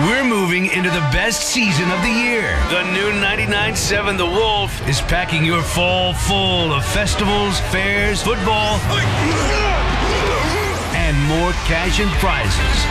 We're moving into the best season of the year. The new 99.7 The Wolf is packing your fall full of festivals, fairs, football, and more cash and prizes.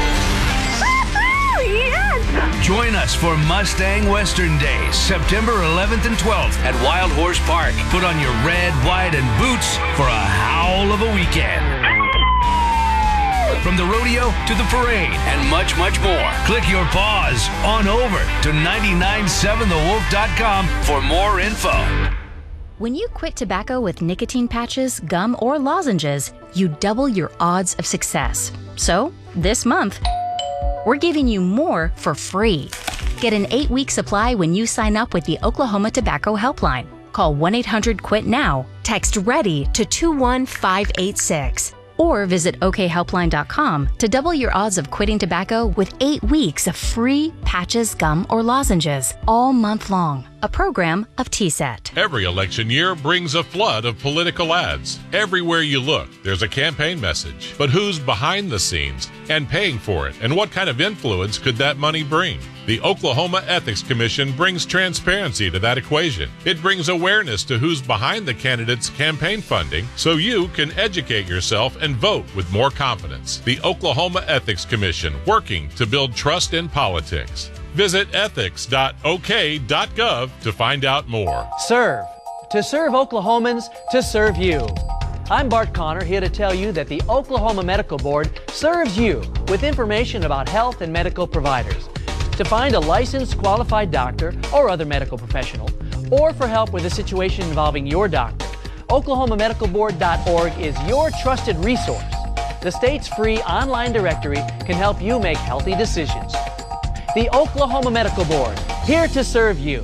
Yes! Join us for Mustang Western Days, September 11th and 12th at Wild Horse Park. Put on your red, white, and boots for a howl of a weekend. From the rodeo to the parade and much, much more. Click your paws on over to 997thewolf.com for more info. When you quit tobacco with nicotine patches, gum, or lozenges, you double your odds of success. So, this month, we're giving you more for free. Get an 8-week supply when you sign up with the Oklahoma Tobacco Helpline. Call 1-800-QUIT-NOW, text READY to 21586, or visit okhelpline.com to double your odds of quitting tobacco with 8 weeks of free patches, gum, or lozenges all month long. A program of TSET. Every election year brings a flood of political ads. Everywhere you look, there's a campaign message. But who's behind the scenes and paying for it? And what kind of influence could that money bring? The Oklahoma Ethics Commission brings transparency to that equation. It brings awareness to who's behind the candidate's campaign funding so you can educate yourself and vote with more confidence. The Oklahoma Ethics Commission, working to build trust in politics. Visit ethics.ok.gov to find out more. Serve. To serve Oklahomans, to serve you. I'm Bart Connor, here to tell you that the Oklahoma Medical Board serves you with information about health and medical providers. To find a licensed, qualified doctor or other medical professional, or for help with a situation involving your doctor, OklahomaMedicalBoard.org is your trusted resource. The state's free online directory can help you make healthy decisions. The Oklahoma Medical Board, here to serve you.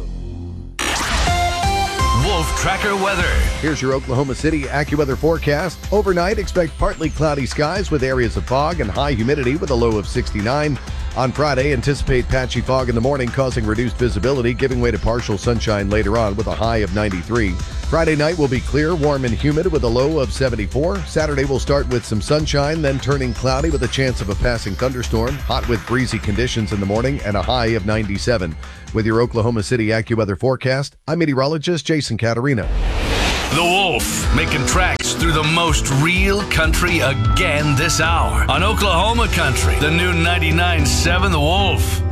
Wolf Tracker weather. Here's your Oklahoma City AccuWeather forecast. Overnight, expect partly cloudy skies with areas of fog and high humidity with a low of 69. On Friday, anticipate patchy fog in the morning causing reduced visibility, giving way to partial sunshine later on with a high of 93. Friday night will be clear, warm and humid with a low of 74. Saturday will start with some sunshine, then turning cloudy with a chance of a passing thunderstorm. Hot with breezy conditions in the morning and a high of 97. With your Oklahoma City AccuWeather forecast, I'm meteorologist Jason Caterina. The Wolf, making tracks through the most real country again this hour on Oklahoma Country, the new 99.7 The Wolf.